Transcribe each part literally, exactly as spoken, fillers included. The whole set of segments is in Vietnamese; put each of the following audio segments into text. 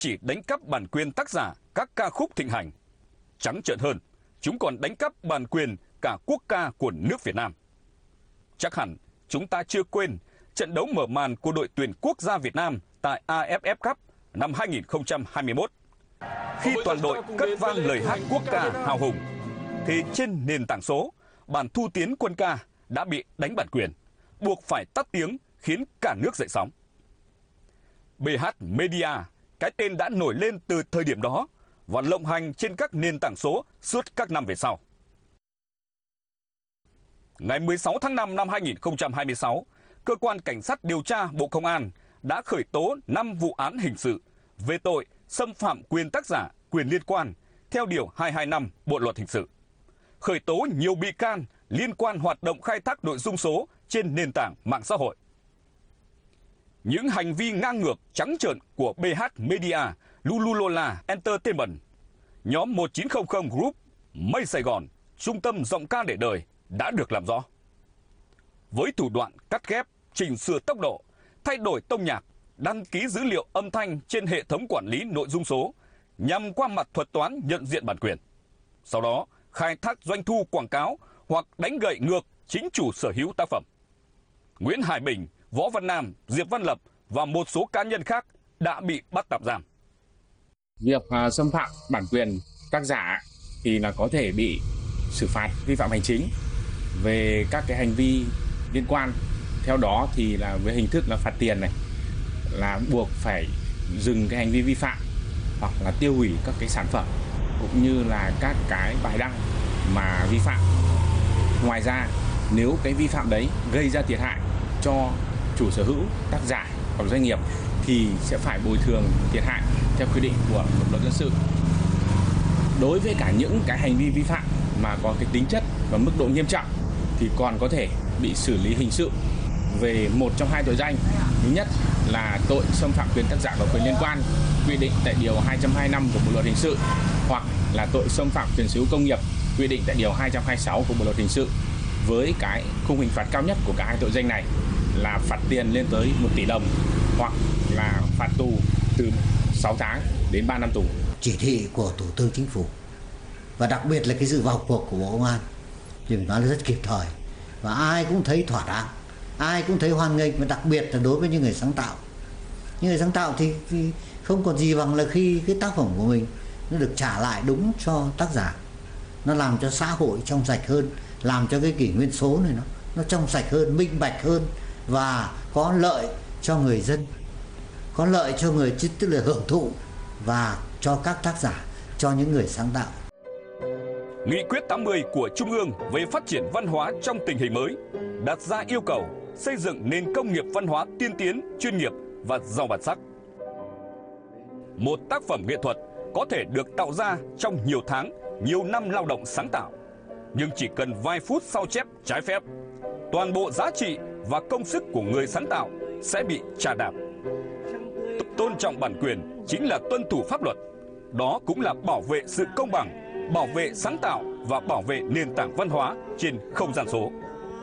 chỉ đánh cắp bản quyền tác giả các ca khúc thịnh hành. Trắng trợn hơn, chúng còn đánh cắp bản quyền cả quốc ca của nước Việt Nam. Chắc hẳn chúng ta chưa quên trận đấu mở màn của đội tuyển quốc gia Việt Nam tại a ép ép Cup năm hai nghìn không trăm hai mươi mốt. Khi toàn đội cất vang lời hát quốc ca hào hùng, thì trên nền tảng số, bản thu tiến quân ca đã bị đánh bản quyền, buộc phải tắt tiếng khiến cả nước dậy sóng. bê hát Media, cái tên đã nổi lên từ thời điểm đó và lộng hành trên các nền tảng số suốt các năm về sau. Ngày mười sáu tháng năm năm hai nghìn không trăm hai mươi sáu, Cơ quan Cảnh sát điều tra Bộ Công an đã khởi tố năm vụ án hình sự về tội xâm phạm quyền tác giả, quyền liên quan theo Điều hai trăm hai mươi lăm Bộ Luật Hình sự. Khởi tố nhiều bị can liên quan hoạt động khai thác nội dung số trên nền tảng mạng xã hội. Những hành vi ngang ngược trắng trợn của bê hát Media, Lululola Entertainment, nhóm một chín không không Group, Mây Sài Gòn, trung tâm giọng ca để đời đã được làm rõ. Với thủ đoạn cắt ghép, chỉnh sửa tốc độ, thay đổi tông nhạc, đăng ký dữ liệu âm thanh trên hệ thống quản lý nội dung số nhằm qua mặt thuật toán nhận diện bản quyền. Sau đó, khai thác doanh thu quảng cáo hoặc đánh gậy ngược chính chủ sở hữu tác phẩm. Nguyễn Hải Bình, Võ Văn Nam, Diệp Văn Lập và một số cá nhân khác đã bị bắt tạm giam. Việc uh, xâm phạm bản quyền tác giả thì là có thể bị xử phạt vi phạm hành chính về các cái hành vi liên quan. Theo đó thì là với hình thức là phạt tiền này, là buộc phải dừng cái hành vi vi phạm hoặc là tiêu hủy các cái sản phẩm cũng như là các cái bài đăng mà vi phạm. Ngoài ra, nếu cái vi phạm đấy gây ra thiệt hại cho chủ sở hữu, tác giả hoặc doanh nghiệp thì sẽ phải bồi thường thiệt hại theo quy định của Bộ luật dân sự. Đối với cả những cái hành vi vi phạm mà có cái tính chất và mức độ nghiêm trọng thì còn có thể bị xử lý hình sự về một trong hai tội danh. Thứ nhất là tội xâm phạm quyền tác giả và quyền liên quan quy định tại Điều hai trăm hai mươi lăm của Bộ Luật Hình sự, hoặc là tội xâm phạm quyền sở hữu công nghiệp quy định tại Điều hai trăm hai mươi sáu của Bộ Luật Hình sự, với cái khung hình phạt cao nhất của cả hai tội danh này là phạt tiền lên tới một tỷ đồng hoặc là phạt tù từ sáu tháng đến ba năm tù. Chỉ thị của Thủ tướng Chính phủ và đặc biệt là cái sự vào cuộc của Bộ Công an thì phải nói là rất kịp thời và ai cũng thấy thỏa đáng, ai cũng thấy hoan nghênh, và đặc biệt là đối với những người sáng tạo. Những người sáng tạo thì, thì không còn gì bằng là khi cái tác phẩm của mình nó được trả lại đúng cho tác giả, nó làm cho xã hội trong sạch hơn, làm cho cái kỷ nguyên số này nó nó trong sạch hơn, minh bạch hơn và có lợi cho người dân, có lợi cho người, tức là hưởng thụ, và cho các tác giả, cho những người sáng tạo. Nghị quyết tám mươi của Trung ương về phát triển văn hóa trong tình hình mới đặt ra yêu cầu xây dựng nền công nghiệp văn hóa tiên tiến, chuyên nghiệp và giàu bản sắc. Một tác phẩm nghệ thuật có thể được tạo ra trong nhiều tháng, nhiều năm lao động sáng tạo, nhưng chỉ cần vài phút sao chép trái phép, toàn bộ giá trị và công sức của người sáng tạo sẽ bị chà đạp. Tôn trọng bản quyền chính là tuân thủ pháp luật. Đó cũng là bảo vệ sự công bằng, bảo vệ sáng tạo và bảo vệ nền tảng văn hóa trên không gian số.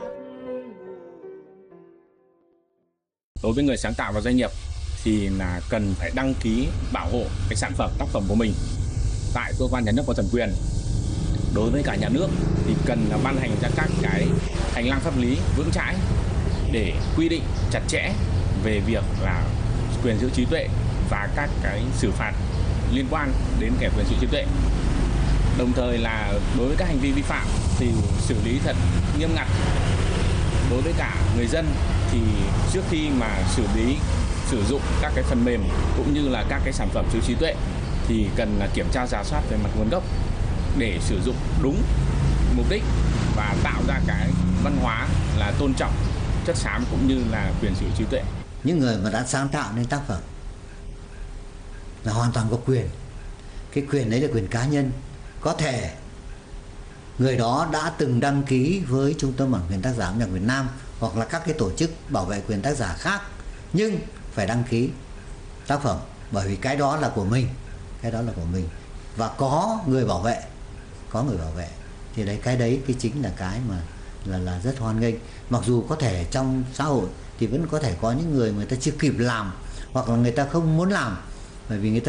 Đối với người sáng tạo và doanh nghiệp thì là cần phải đăng ký bảo hộ cái sản phẩm, tác phẩm của mình tại cơ quan nhà nước có thẩm quyền. Đối với cả nhà nước thì cần là ban hành ra các cái hành lang pháp lý vững chãi để quy định chặt chẽ về việc là quyền sở hữu trí tuệ và các cái xử phạt liên quan đến kẻ quyền sở hữu trí tuệ. Đồng thời là đối với các hành vi vi phạm thì xử lý thật nghiêm ngặt. Đối với cả người dân thì trước khi mà xử lý sử dụng các cái phần mềm cũng như là các cái sản phẩm sở hữu trí tuệ thì cần là kiểm tra rà soát về mặt nguồn gốc để sử dụng đúng mục đích và tạo ra cái văn hóa là tôn trọng chất xám cũng như là quyền sở hữu trí tuệ. Những người mà đã sáng tạo nên tác phẩm là hoàn toàn có quyền. Cái quyền đấy là quyền cá nhân. Có thể người đó đã từng đăng ký với Trung tâm Bản quyền tác giả âm nhạc Việt Nam hoặc là các cái tổ chức bảo vệ quyền tác giả khác, nhưng phải đăng ký tác phẩm, bởi vì cái đó là của mình, cái đó là của mình và có người bảo vệ, có người bảo vệ thì đấy, cái đấy cái chính là cái mà là là rất hoan nghênh. Mặc dù có thể trong xã hội thì vẫn có thể có những người người ta chưa kịp làm hoặc là người ta không muốn làm, bởi vì người ta